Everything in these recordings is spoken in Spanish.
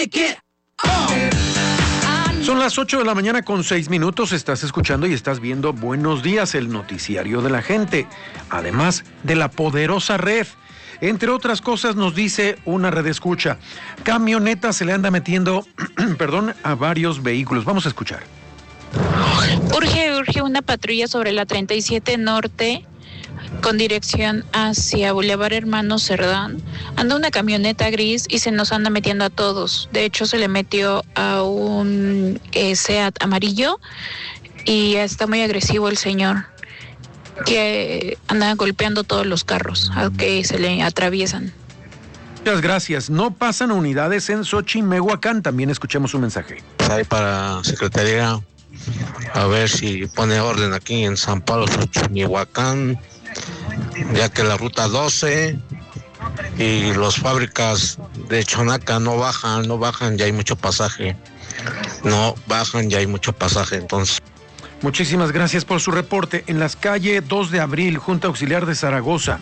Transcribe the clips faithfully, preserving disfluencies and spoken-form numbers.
Shake it off. Son las ocho de la mañana con seis minutos, estás escuchando y estás viendo Buenos Días, el noticiario de la gente, además de la poderosa red. Entre otras cosas nos dice una red escucha, camioneta se le anda metiendo, perdón, a varios vehículos. Vamos a escuchar. Urge, urge una patrulla sobre la treinta y siete Norte con dirección hacia Boulevard Hermano Cerdán. Anda una camioneta gris y se nos anda metiendo a todos. De hecho, se le metió a un eh, Seat amarillo y está muy agresivo el señor, que anda golpeando todos los carros a que se le atraviesan. Muchas gracias. No pasan unidades en Xochimehuacán. También escuchemos un mensaje. Hay para Secretaría, a ver si pone orden aquí en San Pablo, Xochimehuacán, ya que la ruta doce y las fábricas de Chonaca no bajan, no bajan, ya hay mucho pasaje. No bajan, ya hay mucho pasaje, entonces. Muchísimas gracias por su reporte. En las calles dos de abril, Junta Auxiliar de Zaragoza,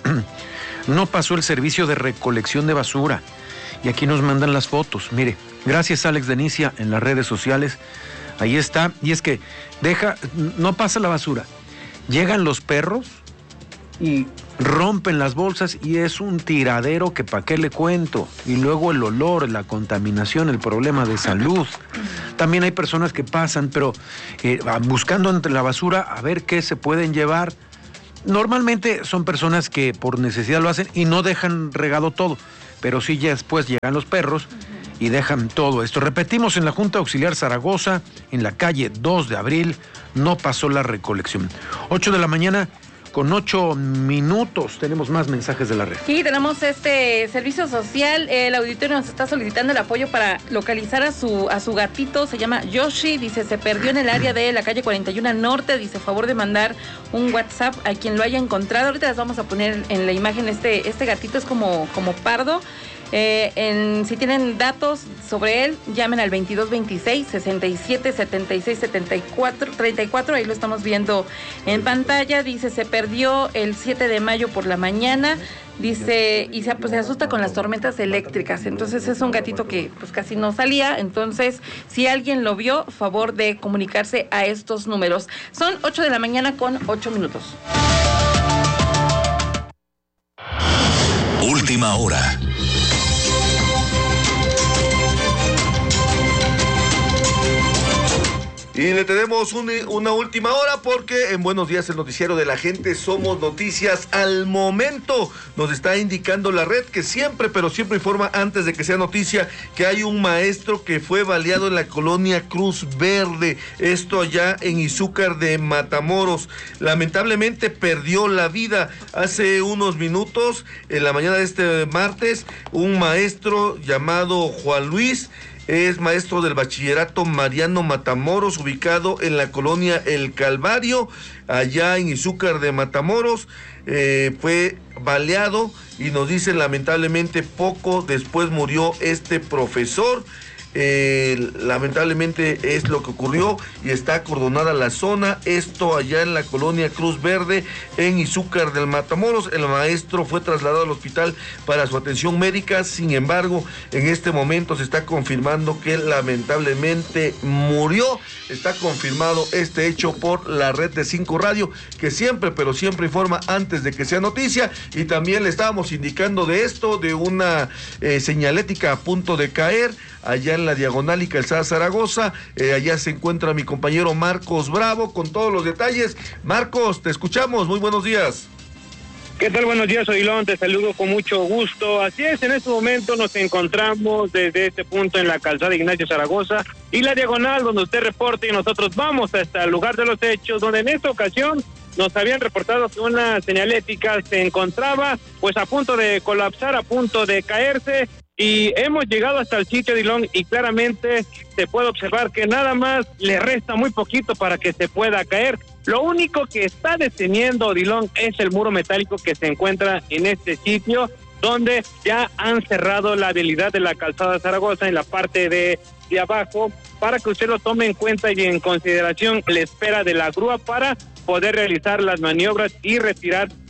no pasó el servicio de recolección de basura. Y aquí nos mandan las fotos. Mire, gracias Alex Denicia en las redes sociales. Ahí está. Y es que deja, no pasa la basura. Llegan los perros y rompen las bolsas y es un tiradero que para qué le cuento. Y luego el olor, la contaminación, el problema de salud. También hay personas que pasan, pero eh, buscando entre la basura a ver qué se pueden llevar. Normalmente son personas que por necesidad lo hacen y no dejan regado todo, pero sí ya después llegan los perros y dejan todo esto. Repetimos, en la Junta Auxiliar Zaragoza, en la calle dos de abril, no pasó la recolección. ocho de la mañana con ocho minutos. Tenemos más mensajes de la red. Sí, tenemos este servicio social. El auditorio nos está solicitando el apoyo para localizar a su a su gatito. Se llama Yoshi. Dice, se perdió en el área de la calle cuarenta y uno Norte. Dice, favor de mandar un WhatsApp a quien lo haya encontrado. Ahorita les vamos a poner en la imagen este, este gatito. Es como, como pardo. Eh, en, si tienen datos sobre él, llamen al veintidós veintiséis, sesenta y siete, setenta y seis, setenta y cuatro, treinta y cuatro, ahí lo estamos viendo en pantalla. Dice, se perdió el siete de mayo por la mañana, dice, y se, pues, se asusta con las tormentas eléctricas. Entonces es un gatito que pues casi no salía. Entonces, si alguien lo vio, favor de comunicarse a estos números. Son ocho de la mañana con ocho minutos. Última hora. Y le tenemos un, una última hora porque en Buenos Días, el noticiero de la gente, somos noticias al momento. Nos está indicando la red que siempre, pero siempre informa antes de que sea noticia, que hay un maestro que fue baleado en la colonia Cruz Verde, esto allá en Izúcar de Matamoros. Lamentablemente perdió la vida hace unos minutos, en la mañana de este martes, un maestro llamado Juan Luis. Es maestro del bachillerato Mariano Matamoros, ubicado en la colonia El Calvario, allá en Izúcar de Matamoros. Eh, fue baleado y nos dicen, lamentablemente, poco después murió este profesor. Eh, lamentablemente es lo que ocurrió y está acordonada la zona, esto allá en la colonia Cruz Verde, en Izúcar del Matamoros. El maestro fue trasladado al hospital para su atención médica, sin embargo, en este momento se está confirmando que lamentablemente murió. Está confirmado este hecho por la red de Cinco Radio, que siempre, pero siempre informa antes de que sea noticia. Y también le estábamos indicando de esto, de una eh, señalética a punto de caer allá en la diagonal y calzada Zaragoza. Eh, allá se encuentra mi compañero Marcos Bravo con todos los detalles. Marcos, te escuchamos, muy buenos días. ¿Qué tal? Buenos días, Odilon, te saludo con mucho gusto. Así es, en este momento nos encontramos desde este punto en la calzada Ignacio Zaragoza y la diagonal donde usted reporte, y nosotros vamos hasta el lugar de los hechos, donde en esta ocasión nos habían reportado que una señalética se encontraba pues a punto de colapsar, a punto de caerse. Y hemos llegado hasta el sitio, Dilón, y claramente se puede observar que nada más le resta muy poquito para que se pueda caer. Lo único que está deteniendo, Dilón, es el muro metálico que se encuentra en este sitio, donde ya han cerrado la vialidad de la calzada Zaragoza en la parte de, de abajo, para que usted lo tome en cuenta y en consideración la espera de la grúa para poder realizar las maniobras y retirar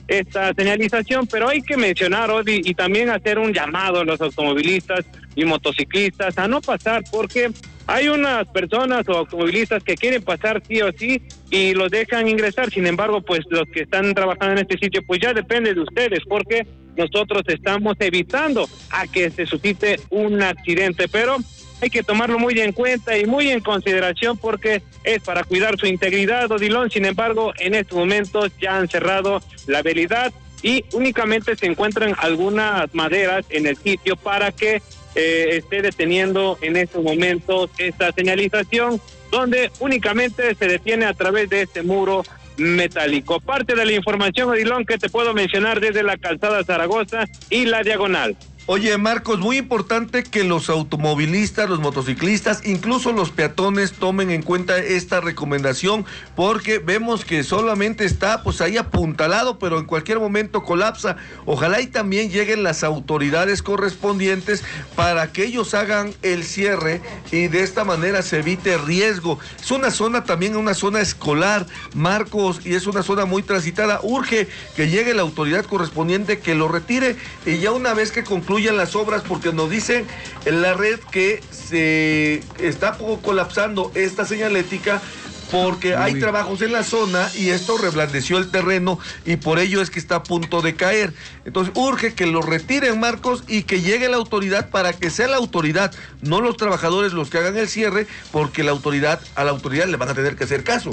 esta señalización, pero hay que mencionar, Odi, y también hacer un llamado a los automovilistas y motociclistas a no pasar, porque hay unas personas o automovilistas que quieren pasar sí o sí y los dejan ingresar. Sin embargo, pues los que están trabajando en este sitio, pues ya depende de ustedes, porque nosotros estamos evitando a que se suscite un accidente, pero hay que tomarlo muy en cuenta y muy en consideración porque es para cuidar su integridad, Odilon. Sin embargo, en estos momentos ya han cerrado la vialidad y únicamente se encuentran algunas maderas en el sitio para que eh, esté deteniendo en estos momentos esta señalización, donde únicamente se detiene a través de este muro metálico. Parte de la información, Odilon, que te puedo mencionar desde la calzada Zaragoza y la Diagonal. Oye, Marcos, muy importante que los automovilistas, los motociclistas, incluso los peatones tomen en cuenta esta recomendación, porque vemos que solamente está pues ahí apuntalado, pero en cualquier momento colapsa. Ojalá y también lleguen las autoridades correspondientes para que ellos hagan el cierre y de esta manera se evite riesgo. Es una zona también, una zona escolar, Marcos, y es una zona muy transitada. Urge que llegue la autoridad correspondiente, que lo retire, y ya una vez que concluya las obras, porque nos dicen en la red que se está colapsando esta señalética porque Uy. hay trabajos en la zona y esto reblandeció el terreno y por ello es que está a punto de caer. Entonces urge que lo retiren, Marcos, y que llegue la autoridad para que sea la autoridad, no los trabajadores los que hagan el cierre, porque la autoridad, a la autoridad le van a tener que hacer caso.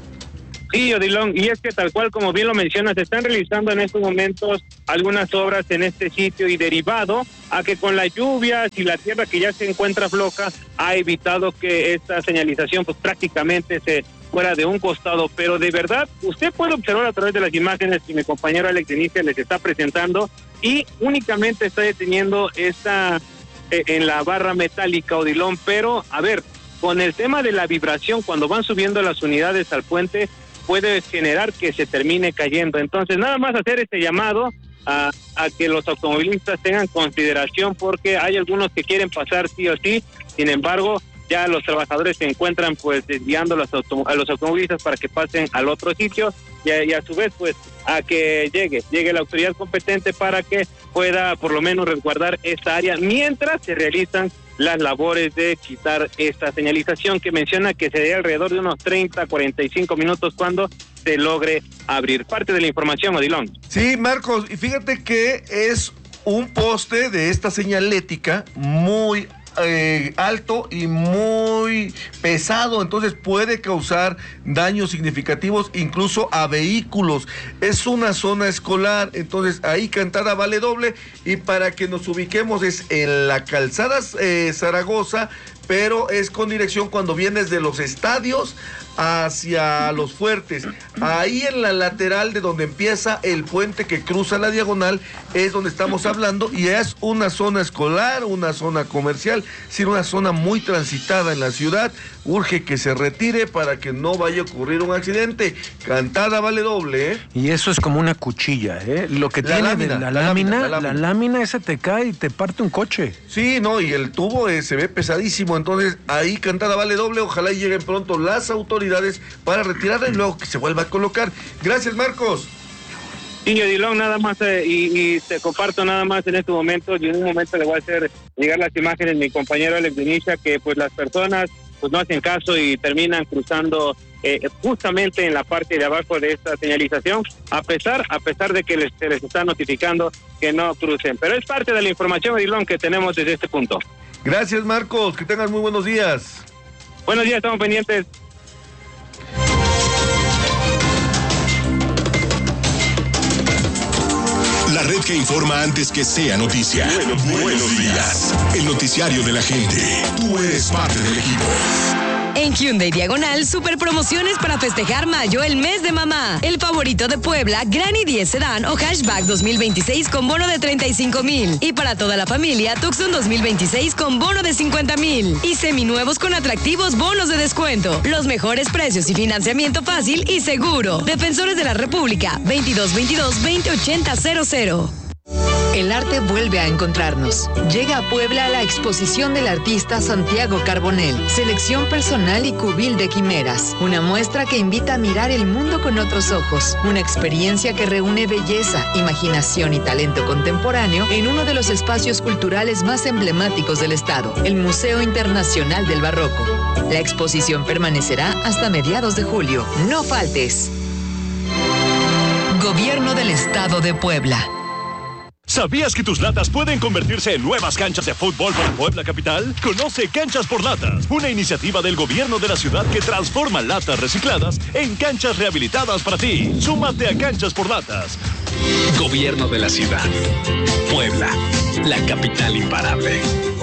Sí, Odilon, y es que tal cual como bien lo mencionas, se están realizando en estos momentos algunas obras en este sitio y derivado a que con las lluvias y la tierra que ya se encuentra floja ha evitado que esta señalización pues prácticamente se fuera de un costado, pero de verdad usted puede observar a través de las imágenes que mi compañero Alex Denicia les está presentando y únicamente está deteniendo esta eh, en la barra metálica, Odilon, pero a ver, con el tema de la vibración cuando van subiendo las unidades al puente puede generar que se termine cayendo. Entonces, nada más hacer este llamado a, a que los automovilistas tengan consideración, porque hay algunos que quieren pasar sí o sí, sin embargo, ya los trabajadores se encuentran pues desviando a los, autom- a los automovilistas para que pasen al otro sitio y a, y a su vez pues a que llegue, llegue la autoridad competente para que pueda por lo menos resguardar esta área mientras se realizan las labores de quitar esta señalización que menciona que sería alrededor de unos treinta a cuarenta y cinco minutos cuando se logre abrir. Parte de la información, Odilon. Sí, Marcos, y fíjate que es un poste de esta señalética muy Eh, alto y muy pesado, entonces puede causar daños significativos incluso a vehículos. Es una zona escolar, entonces ahí cantada vale doble, y para que nos ubiquemos es en la calzada eh, Zaragoza, pero es con dirección cuando vienes de los estadios hacia Los Fuertes. Ahí en la lateral de donde empieza el puente que cruza la diagonal es donde estamos hablando, y es una zona escolar, una zona comercial, sino una zona muy transitada en la ciudad. Urge que se retire para que no vaya a ocurrir un accidente. Cantada vale doble, ¿eh? Y eso es como una cuchilla, ¿eh? Lo que La tiene lámina, de la, la lámina, lámina, la la lámina, lámina. esa te cae y te parte un coche. Sí, no, y el tubo eh, se ve pesadísimo, entonces ahí cantada vale doble. Ojalá lleguen pronto las autoridades para retirarla y luego que se vuelva a colocar. Gracias, Marcos. Sí, Odilon, nada más, eh, y, y te comparto nada más en este momento, y en un momento le voy a hacer llegar las imágenes mi compañero Alex Denicia, que pues las personas pues no hacen caso y terminan cruzando eh, justamente en la parte de abajo de esta señalización, a pesar a pesar de que les, se les está notificando que no crucen. Pero es parte de la información, Odilon, que tenemos desde este punto. Gracias, Marcos, que tengan muy buenos días. Buenos días, estamos pendientes. La red que informa antes que sea noticia. Buenos, buenos días. El noticiario de la gente. Tú eres parte del equipo. En Hyundai Diagonal, super promociones para festejar mayo, el mes de mamá. El favorito de Puebla, Granny diez Sedán o Hatchback dos mil veintiséis con bono de treinta y cinco mil. Y para toda la familia, Tucson dos mil veintiséis con bono de cincuenta mil. Y seminuevos con atractivos bonos de descuento. Los mejores precios y financiamiento fácil y seguro. Defensores de la República, veintidós veintidós veinte ochenta cero cero. El arte vuelve a encontrarnos. Llega a Puebla la exposición del artista Santiago Carbonell, selección personal y cubil de quimeras. Una muestra que invita a mirar el mundo con otros ojos. Una experiencia que reúne belleza, imaginación y talento contemporáneo en uno de los espacios culturales más emblemáticos del estado, el Museo Internacional del Barroco. La exposición permanecerá hasta mediados de julio. No faltes. Gobierno del Estado de Puebla. ¿Sabías que tus latas pueden convertirse en nuevas canchas de fútbol para Puebla Capital? Conoce Canchas por Latas, una iniciativa del gobierno de la ciudad que transforma latas recicladas en canchas rehabilitadas para ti. Súmate a Canchas por Latas. Gobierno de la ciudad. Puebla, la capital imparable.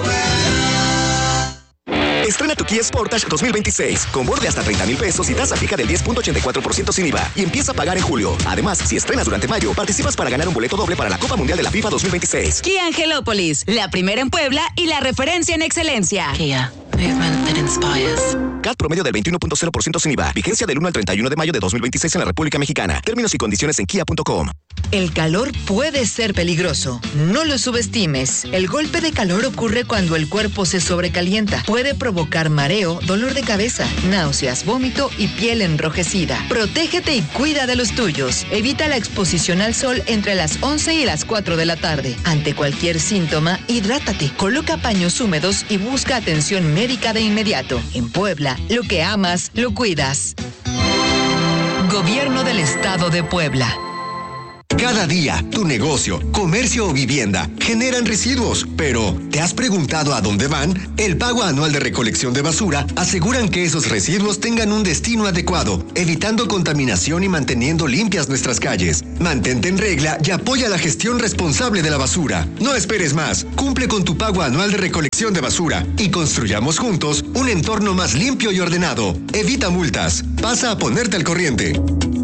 Estrena tu Kia Sportage dos mil veintiséis con bono de hasta treinta mil pesos y tasa fija del diez punto ochenta y cuatro por ciento sin I V A y empieza a pagar en julio. Además, si estrenas durante mayo, participas para ganar un boleto doble para la Copa Mundial de la FIFA dos mil veintiséis. Kia Angelópolis, la primera en Puebla y la referencia en excelencia. Kia, movement that inspires. C A T promedio del veintiuno punto cero por ciento sin I V A. Vigencia del uno al treinta y uno de mayo de dos mil veintiséis en la República Mexicana. Términos y condiciones en kia punto com. El calor puede ser peligroso. No lo subestimes. El golpe de calor ocurre cuando el cuerpo se sobrecalienta. Puede provocar mareo, dolor de cabeza, náuseas, vómito y piel enrojecida. Protégete y cuida de los tuyos. Evita la exposición al sol entre las once y las cuatro de la tarde. Ante cualquier síntoma, hidrátate. Coloca paños húmedos y busca atención médica de inmediato. En Puebla, lo que amas, lo cuidas. Gobierno del Estado de Puebla. Cada día, tu negocio, comercio o vivienda generan residuos, pero ¿te has preguntado a dónde van? El pago anual de recolección de basura aseguran que esos residuos tengan un destino adecuado, evitando contaminación y manteniendo limpias nuestras calles. Mantente en regla y apoya la gestión responsable de la basura. No esperes más, cumple con tu pago anual de recolección de basura y construyamos juntos un entorno más limpio y ordenado. Evita multas, pasa a ponerte al corriente.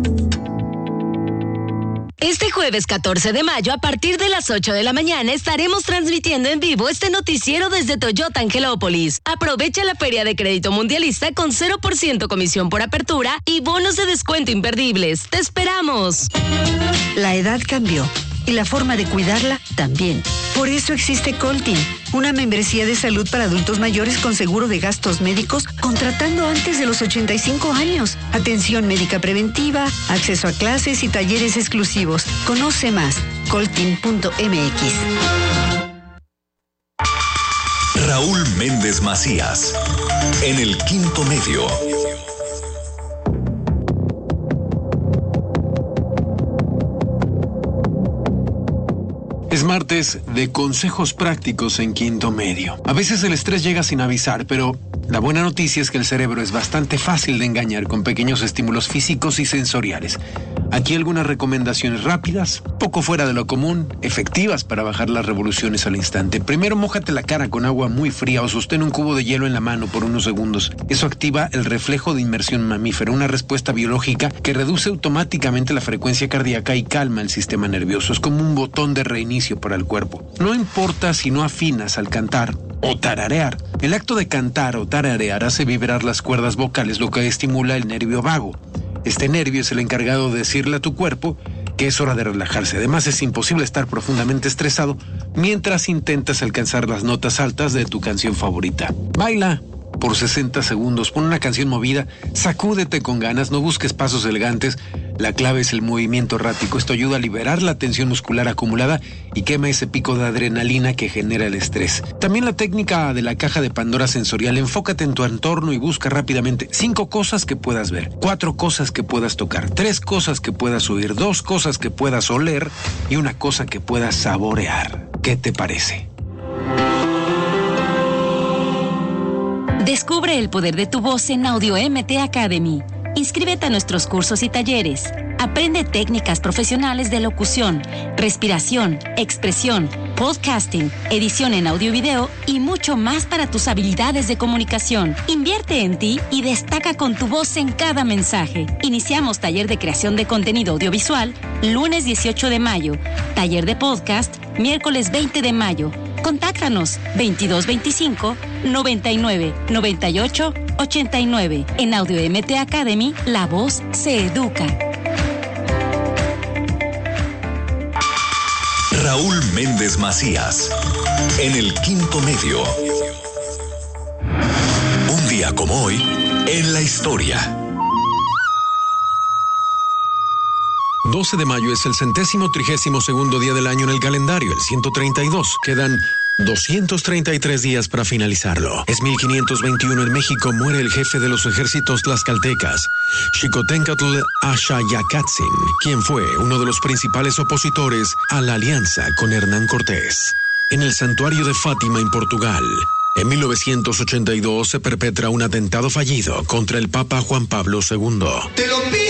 Este jueves catorce de mayo, a partir de las ocho de la mañana, estaremos transmitiendo en vivo este noticiero desde Toyota Angelópolis. Aprovecha la Feria de Crédito Mundialista con cero por ciento comisión por apertura y bonos de descuento imperdibles. ¡Te esperamos! La edad cambió y la forma de cuidarla también. Por eso existe Coltin, una membresía de salud para adultos mayores con seguro de gastos médicos contratando antes de los ochenta y cinco años. Atención médica preventiva, acceso a clases y talleres exclusivos. Conoce más, coltin punto m x. Raúl Méndez Macías, en el Quinto Medio. Es martes de consejos prácticos en Quinto Medio. A veces el estrés llega sin avisar, pero la buena noticia es que el cerebro es bastante fácil de engañar con pequeños estímulos físicos y sensoriales. Aquí algunas recomendaciones rápidas, poco fuera de lo común, efectivas para bajar las revoluciones al instante. Primero, mójate la cara con agua muy fría o sostén un cubo de hielo en la mano por unos segundos. Eso activa el reflejo de inmersión mamífera, una respuesta biológica que reduce automáticamente la frecuencia cardíaca y calma el sistema nervioso. Es como un botón de reinicio para el cuerpo. No importa si no afinas al cantar o tararear. El acto de cantar o tararear hace vibrar las cuerdas vocales, lo que estimula el nervio vago. Este nervio es el encargado de decirle a tu cuerpo que es hora de relajarse. Además, es imposible estar profundamente estresado mientras intentas alcanzar las notas altas de tu canción favorita. Baila por sesenta segundos, pon una canción movida, sacúdete con ganas, no busques pasos elegantes. La clave es el movimiento errático. Esto ayuda a liberar la tensión muscular acumulada y quema ese pico de adrenalina que genera el estrés. También la técnica de la caja de Pandora sensorial. Enfócate en tu entorno y busca rápidamente cinco cosas que puedas ver, cuatro cosas que puedas tocar, tres cosas que puedas oír, dos cosas que puedas oler y una cosa que puedas saborear. ¿Qué te parece? Descubre el poder de tu voz en Audio M T Academy. Inscríbete a nuestros cursos y talleres. Aprende técnicas profesionales de locución, respiración, expresión, podcasting, edición en audio y video y mucho más para tus habilidades de comunicación. Invierte en ti y destaca con tu voz en cada mensaje. Iniciamos taller de creación de contenido audiovisual lunes dieciocho de mayo, taller de podcast miércoles veinte de mayo. Contáctanos veintidós veinticinco noventa y nueve noventa y ocho ochenta y nueve. En Audio M T Academy, la voz se educa. Raúl Méndez Macías, en el Quinto Medio. Un día como hoy, en la historia. doce de mayo es el centésimo trigésimo segundo día del año en el calendario, el ciento treinta y dos. Quedan doscientos treinta y tres días para finalizarlo. Es mil quinientos veintiuno en México, muere el jefe de los ejércitos tlaxcaltecas, Xicoténcatl Axayacatzin, quien fue uno de los principales opositores a la alianza con Hernán Cortés. En el santuario de Fátima, en Portugal, en mil novecientos ochenta y dos se perpetra un atentado fallido contra el Papa Juan Pablo segundo. Te lo pido.